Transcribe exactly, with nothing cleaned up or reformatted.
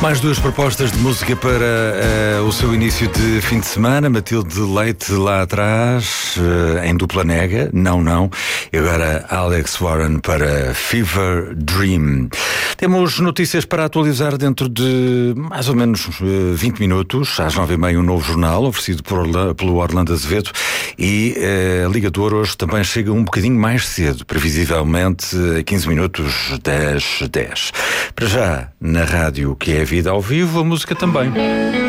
Mais duas propostas de música para uh, o seu início de fim de semana. Matilde Leite lá atrás, uh, em dupla nega, não, não. E agora Alex Warren para Fever Dream. Temos notícias para atualizar dentro de mais ou menos uh, vinte minutos. Às nove e meia, um novo jornal oferecido por Orla, pelo Orlando Azevedo. E uh, a Liga do Ouro hoje também chega um bocadinho mais cedo, previsivelmente a quinze minutos das dez. Para já, na rádio que é a vida ao vivo, a música também.